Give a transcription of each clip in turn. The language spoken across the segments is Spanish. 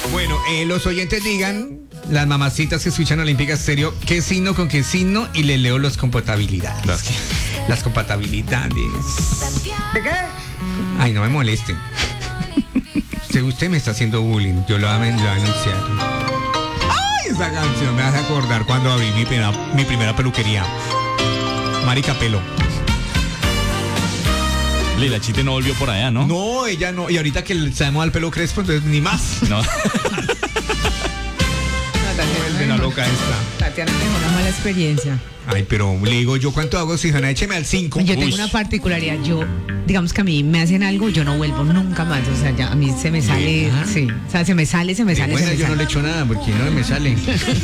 Bueno, los oyentes digan, las mamacitas que escuchan Olímpica Estéreo, qué signo con qué signo y les leo las compatibilidades. Las compatibilidades. ¿De qué? Ay, no me molesten. Si usted me está haciendo bullying, yo lo voy a anunciar. Ay, esa canción me hace acordar cuando abrí mi primera peluquería. Marica Pelo. La Chite no volvió por allá, ¿no? No, ella no. Y ahorita que le sabemos al pelo crespo, entonces ni más. No. De una loca esta. Tatiana tengo una mala experiencia. Ay, pero le digo yo, ¿cuánto hago? Si Jana, écheme al 5. Yo tengo una particularidad. Yo, digamos que a mí me hacen algo, yo no vuelvo nunca más. O sea, ya a mí se me sale. Sí. O sea, se me sale. Bueno, yo no le echo nada porque no me sale.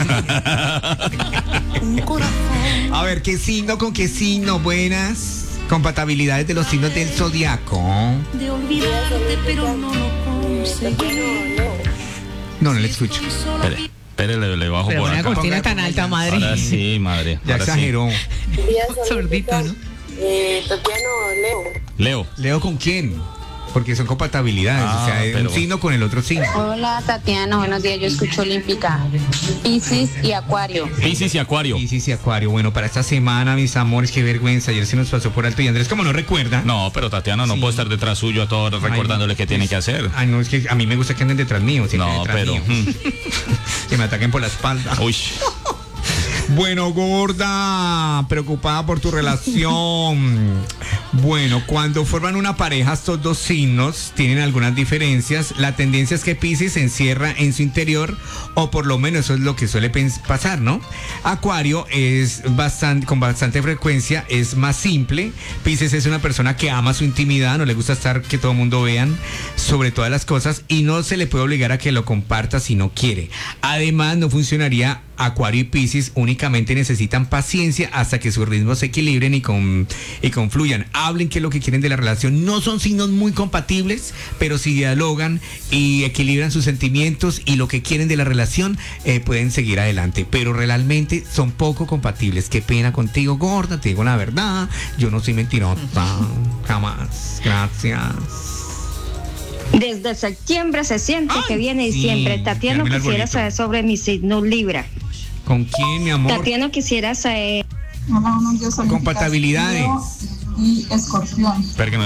A ver, ¿qué signo con qué signo? Buenas. Compatibilidades de los signos del zodiaco. De olvidarte, pero no lo conseguí. No le escucho. Espere, le bajo pero por una acá. cortina tan alta, madre. Ahora sí, madre. Ya ahora exageró. Sordito, ¿no? Tatiana, Leo. ¿Leo con quién? Porque son compatibilidades. O sea, pero... un signo con el otro signo. Hola, Tatiana, buenos días. Yo escucho Olímpica. Piscis y Acuario. Piscis y Acuario. Piscis y Acuario. Bueno, para esta semana, mis amores, qué vergüenza. Ayer se nos pasó por alto y Andrés, como no recuerda. No, pero Tatiana no puede estar detrás suyo a todos recordándole qué tiene que hacer. Ay, no, es que a mí me gusta que anden detrás mío. No, pero... Que me ataquen por la espalda. Uy. Bueno, gorda, preocupada por tu relación. Bueno, cuando forman una pareja, estos dos signos tienen algunas diferencias. La tendencia es que Piscis se encierra en su interior, o por lo menos eso es lo que suele pasar, ¿no? Acuario es con bastante frecuencia, es más simple. Piscis es una persona que ama su intimidad, no le gusta estar que todo el mundo vean sobre todas las cosas y no se le puede obligar a que lo comparta si no quiere. Además, no funcionaría. Acuario y Piscis únicamente necesitan paciencia hasta que sus ritmos se equilibren y confluyan. Hablen qué es lo que quieren de la relación. No son signos muy compatibles, pero si dialogan y equilibran sus sentimientos y lo que quieren de la relación, pueden seguir adelante. Pero realmente son poco compatibles. Qué pena contigo, gorda, te digo la verdad. Yo no soy mentirosa, jamás. Gracias. Desde septiembre se siente que viene diciembre. Tatiana, quisiera saber sobre mi signo Libra. ¿Con quién, mi amor? Tatiana, quisiera saber. Compatibilidades. Leo y Escorpión.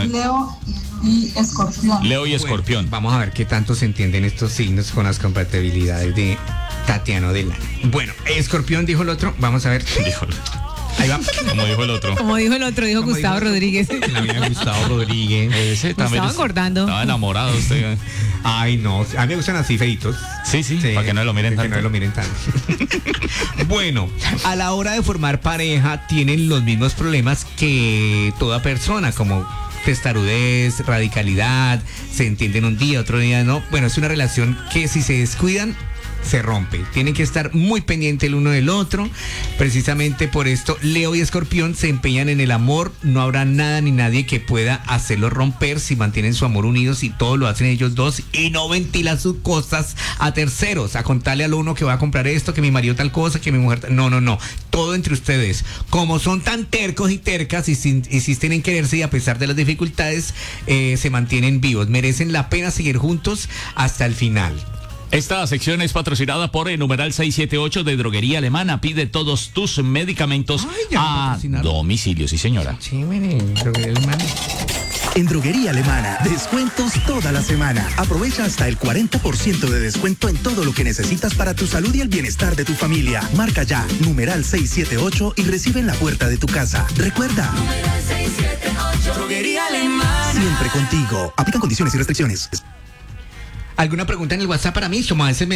Leo y Escorpión. Bueno, vamos a ver qué tanto se entienden estos signos con las compatibilidades de Tatiana Delano. Bueno, Escorpión dijo el otro. Vamos a ver. Dijo el otro. Ahí va. Como dijo el otro. Dijo Gustavo Rodríguez. La vida de Gustavo Rodríguez. Ese también estaba acordando. Estaba enamorado usted. Ay, no. A mí me gustan así feitos. Sí, para que no lo miren tanto. Que no lo miren tanto. Bueno, a la hora de formar pareja tienen los mismos problemas que toda persona, como testarudez, radicalidad, se entienden un día, otro día no. Bueno, es una relación que si se descuidan, se rompe. Tienen que estar muy pendientes el uno del otro. Precisamente por esto, Leo y Escorpión se empeñan en el amor. No habrá nada ni nadie que pueda hacerlo romper si mantienen su amor unidos y todo lo hacen ellos dos y no ventilan sus cosas a terceros, a contarle al uno que va a comprar esto, que mi marido tal cosa, que mi mujer tal... No. Todo entre ustedes. Como son tan tercos y tercas y insisten en quererse y a pesar de las dificultades, se mantienen vivos. Merecen la pena seguir juntos hasta el final. Esta sección es patrocinada por el numeral 678 de Droguería Alemana. Pide todos tus medicamentos a domicilio, sí señora. Droguería Alemana. En Droguería Alemana, descuentos toda la semana. Aprovecha hasta el 40% de descuento en todo lo que necesitas para tu salud y el bienestar de tu familia. Marca ya, numeral 678 y recibe en la puerta de tu casa. Recuerda. Numeral 678. Droguería Alemana. Siempre contigo. Aplican condiciones y restricciones. ¿Alguna pregunta en el WhatsApp para mí? Como a veces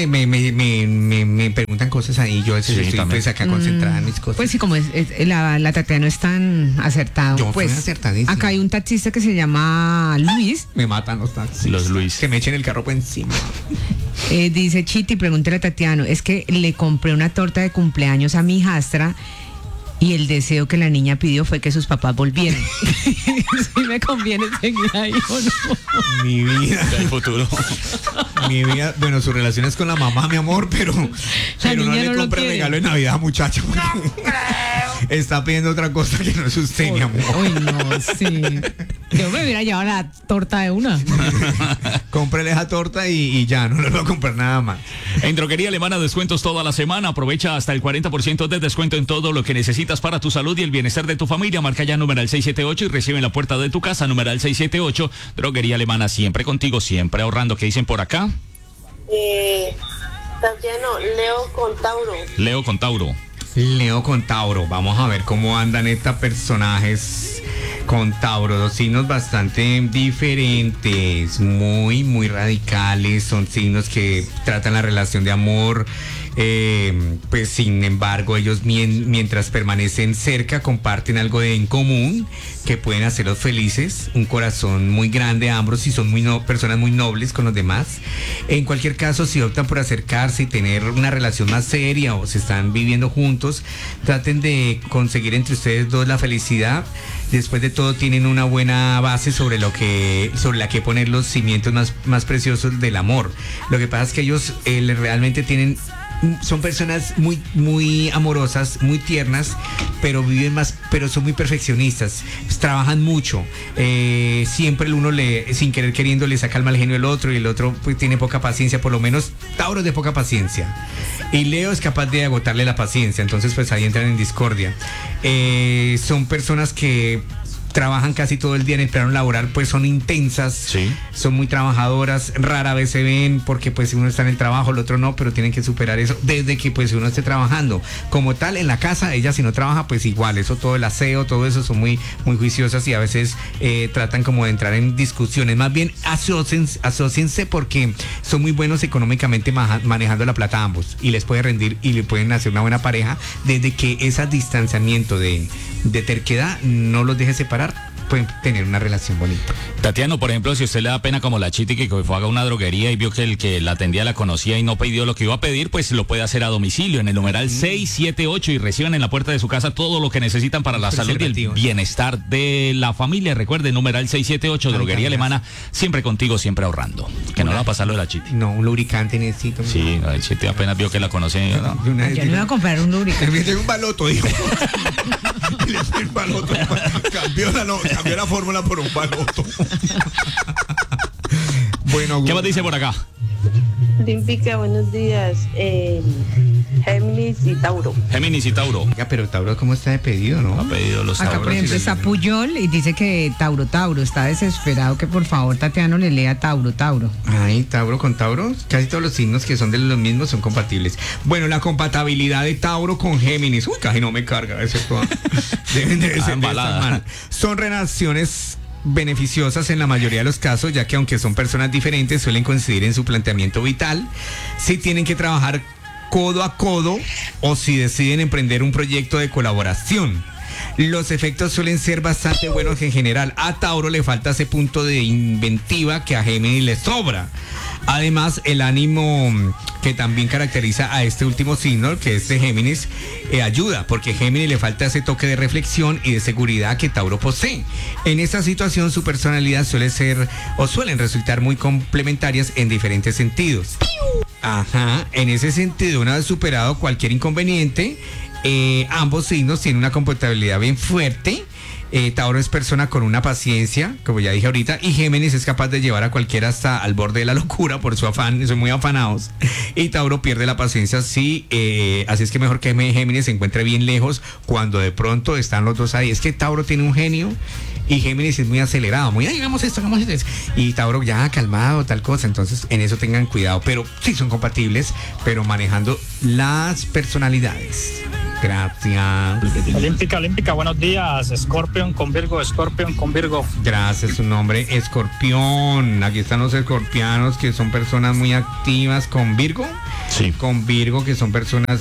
me preguntan cosas ahí. Yo a veces estoy pues acá concentrada en mis cosas. Pues sí, como la Tatiana no es tan acertado. Yo pues fui acertadísimo. acá hay un taxista que se llama Luis. Me matan los taxis. Los Luis. Que me echen el carro por encima. Dice Chiti, pregúntale a Tatiano, es que le compré una torta de cumpleaños a mi hijastra y el deseo que la niña pidió fue que sus papás volvieran. Si me conviene seguir ahí o no. Mi vida. El futuro. Mi vida, bueno, su relación es con la mamá, mi amor, pero no le compre regalo de Navidad, muchacha. Está pidiendo otra cosa que no es usted, mi amor. Uy, no, sí. Yo me hubiera llevado la torta de una. Cómprele esa torta y ya, no le voy a comprar nada más. En Droguería Alemana, descuentos toda la semana. Aprovecha hasta el 40% de descuento en todo lo que necesitas para tu salud y el bienestar de tu familia. Marca ya numeral 678 y recibe en la puerta de tu casa numeral 678. Droguería Alemana, siempre contigo, siempre ahorrando. ¿Qué dicen por acá? Tatiano, Leo con Tauro. Leo con Tauro. Leo con Tauro. Vamos a ver cómo andan estos personajes con Tauro. Dos signos bastante diferentes, muy radicales. Son signos que tratan la relación de amor. Pues sin embargo ellos mientras permanecen cerca comparten algo en común que pueden hacerlos felices, un corazón muy grande ambos y son personas muy nobles con los demás. En cualquier caso, si optan por acercarse y tener una relación más seria o se están viviendo juntos, traten de conseguir entre ustedes dos la felicidad. Después de todo tienen una buena base sobre la que poner los cimientos más preciosos del amor. Lo que pasa es que ellos realmente son personas muy amorosas, muy tiernas, pero pero son muy perfeccionistas, pues, trabajan mucho, siempre el uno sin querer queriendo le saca el mal genio del otro y el otro pues tiene poca paciencia, por lo menos Tauro es de poca paciencia y Leo es capaz de agotarle la paciencia, entonces pues ahí entran en discordia. Son personas que trabajan casi todo el día en el plano laboral, pues son intensas, sí. Son muy trabajadoras, rara vez se ven porque pues uno está en el trabajo, el otro no, pero tienen que superar eso desde que pues uno esté trabajando. Como tal, en la casa, ella si no trabaja, pues igual, eso todo el aseo, todo eso son muy juiciosas y a veces tratan como de entrar en discusiones. Más bien asóciense porque son muy buenos económicamente manejando la plata ambos y les puede rendir y le pueden hacer una buena pareja desde que ese distanciamiento de terquedad no los deje separar, pueden tener una relación bonita. Tatiano, por ejemplo, si a usted le da pena como la Chiti que fue a una droguería y vio que el que la atendía la conocía y no pidió lo que iba a pedir, pues lo puede hacer a domicilio en el numeral 678 y reciban en la puerta de su casa todo lo que necesitan para la salud y el bienestar de la familia. Recuerde, numeral 678, Droguería Alemana, siempre contigo, siempre ahorrando. Que no le va a pasar lo de la Chiti. No, un lubricante necesito. Sí, la Chiti apenas vio que la conoce. Yo no iba a comprar un lubricante. Me tengo un baloto, dijo. El baloto. Cambió la fórmula por un baloto. Bueno, ¿qué más dice por acá? Olímpica, buenos días. Géminis y Tauro. Géminis y Tauro. Oiga, pero Tauro, ¿cómo está de pedido, no? Ha pedido los Acá, Tauros. por ejemplo, está Puyol y dice que Tauro está desesperado, que por favor Tatiano le lea Tauro. Ay, Tauro con Tauro, casi todos los signos que son de los mismos son compatibles. Bueno, la compatibilidad de Tauro con Géminis, casi no me carga, excepto deben de ser mal. Son relaciones beneficiosas en la mayoría de los casos, ya que aunque son personas diferentes, suelen coincidir en su planteamiento vital. Si tienen que trabajar codo a codo o si deciden emprender un proyecto de colaboración. Los efectos suelen ser bastante buenos en general. A Tauro le falta ese punto de inventiva que a Géminis le sobra. Además, el ánimo que también caracteriza a este último signo, que es de Géminis, ayuda, porque a Géminis le falta ese toque de reflexión y de seguridad que Tauro posee. En esta situación, su personalidad suelen resultar muy complementarias en diferentes sentidos. Ajá, en ese sentido, una vez superado cualquier inconveniente, ambos signos tienen una compatibilidad bien fuerte. Tauro es persona con una paciencia, como ya dije ahorita, y Géminis es capaz de llevar a cualquiera hasta al borde de la locura por su afán, son muy afanados. Y Tauro pierde la paciencia, sí, así es que mejor que Géminis se encuentre bien lejos cuando de pronto están los dos ahí. Es que Tauro tiene un genio y Géminis es muy acelerado, muy, hagamos esto. Y Tauro ya calmado, tal cosa, entonces en eso tengan cuidado, pero sí son compatibles, pero manejando las personalidades. Gracias. Olímpica, buenos días. Escorpión con Virgo. Gracias, su nombre, Escorpión. Aquí están los escorpianos, que son personas muy activas con Virgo. Sí. Con Virgo, que son personas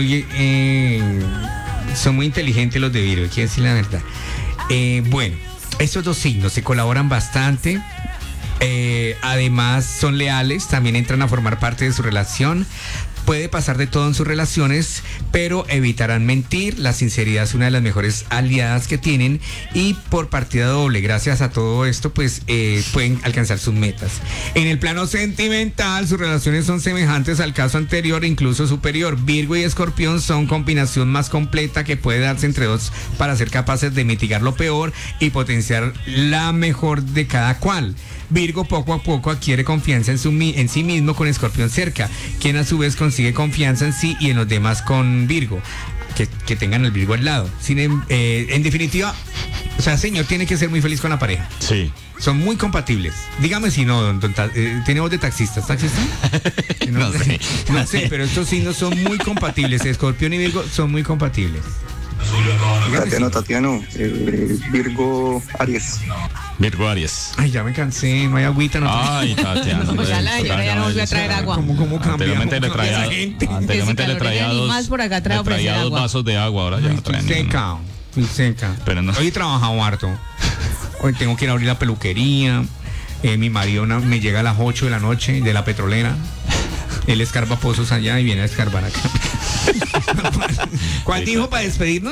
son muy inteligentes los de Virgo, quiero decir la verdad. Bueno, estos dos signos se colaboran bastante. Además son leales, también entran a formar parte de su relación. Puede pasar de todo en sus relaciones, pero evitarán mentir. La sinceridad es una de las mejores aliadas que tienen, y por partida doble, gracias a todo esto, pues pueden alcanzar sus metas. En el plano sentimental, sus relaciones son semejantes al caso anterior, incluso superior. Virgo y Escorpión son combinación más completa que puede darse entre dos para ser capaces de mitigar lo peor y potenciar la mejor de cada cual. Virgo poco a poco adquiere confianza en sí mismo con Escorpión cerca, quien a su vez consigue confianza en sí y en los demás con Virgo, que tengan el Virgo al lado. En definitiva, o sea, señor, tiene que ser muy feliz con la pareja. Sí. Son muy compatibles. Dígame si no, tiene voz de taxista. ¿Es taxista? No sé, pero estos signos son muy compatibles. Escorpión y Virgo son muy compatibles. Tatiano, Virgo Aries. Virgo Aries. Ay, ya me cansé, no hay agüita. Ay, Tatiano. Pues ya la señora ya no volvió a traer agua. ¿Cómo Anteriormente le traía dos vasos de agua, ahora ya no trae ninguno. Muy seca. Pero no. Hoy he trabajado harto. Hoy tengo que ir a abrir la peluquería. Mi marido me llega a las 8 de la noche de la petrolera. Él escarba pozos allá y viene a escarbar acá. ¿Cuál dijo para despedirnos?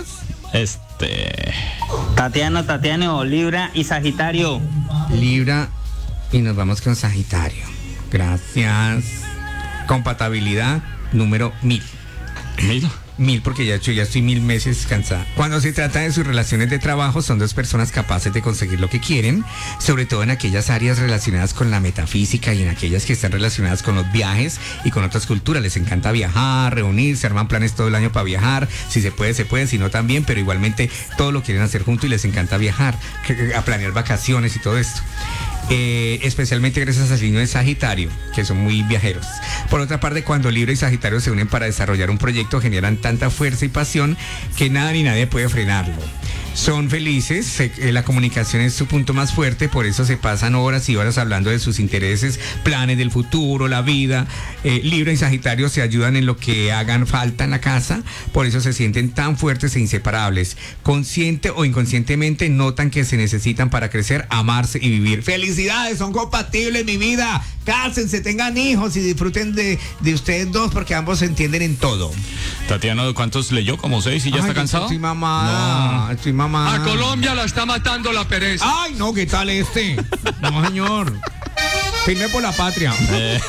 Tatiano, Libra y Sagitario. Libra y nos vamos con Sagitario. Gracias. Compatibilidad número 1000. ¿1000? Porque ya estoy 1000 meses cansada. Cuando se trata de sus relaciones de trabajo, son dos personas capaces de conseguir lo que quieren, sobre todo en aquellas áreas relacionadas con la metafísica y en aquellas que están relacionadas con los viajes y con otras culturas. Les encanta viajar, reunirse, arman planes todo el año para viajar. Si se puede, si no también, pero igualmente todo lo quieren hacer juntos y les encanta viajar, a planear vacaciones y todo esto. Especialmente gracias al signo de Sagitario, que son muy viajeros. Por otra parte, cuando Libra y Sagitario se unen para desarrollar un proyecto, generan tanta fuerza y pasión que nada ni nadie puede frenarlo. Son felices, la comunicación es su punto más fuerte, por eso se pasan horas y horas hablando de sus intereses, planes del futuro, la vida. Libra y Sagitario se ayudan en lo que hagan falta en la casa, por eso se sienten tan fuertes e inseparables. Consciente o inconscientemente notan que se necesitan para crecer, amarse y vivir. ¡Felicidades! Son compatibles, mi vida. Cásense, tengan hijos y disfruten de ustedes dos, porque ambos se entienden en todo. Tatiano, ¿cuántos leyó? ¿Como 6 y ya está cansado? Estoy mamada. A Colombia la está matando la pereza. Ay, no, ¿qué tal este? No, señor. Firme por la patria.